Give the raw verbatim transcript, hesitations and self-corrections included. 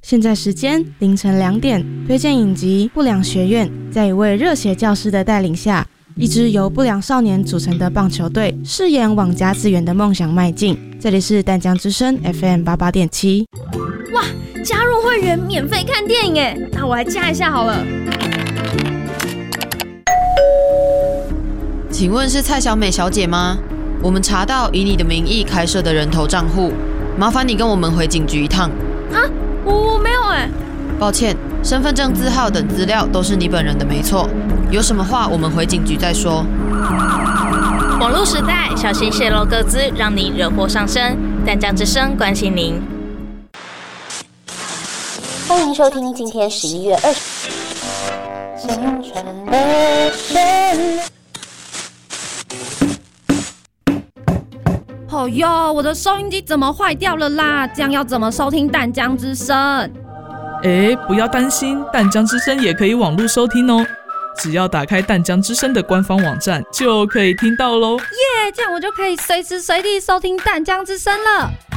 现在时间凌晨两点，推荐影集《不良学院》在一位热血教师的带领下，一支由不良少年组成的棒球队誓言往甲子园的梦想迈进。这里是淡江之声 F M 八八点七。 哇，加入会员免费看电影耶！那我来加一下好了。 请问是蔡小美小姐吗？我们查到以你的名义开设的人头账户，麻烦你跟我们回警局一趟。 啊，我我没有哎。 抱歉，身份证字号等资料都是你本人的没错，有什么话我们回警局再说。 网络时代，小心泄露个资，让你惹祸上身。淡江之声关心您。 欢迎收听今天十一月二十。青春的旋律。 哦哟，我的收音机怎么坏掉了啦？这样要怎么收听淡江之声？ 哎，不要担心，淡江之声也可以网络收听哦。只要打开淡江之声的官方网站，就可以听到咯。 耶，这样我就可以随时随地收听淡江之声了。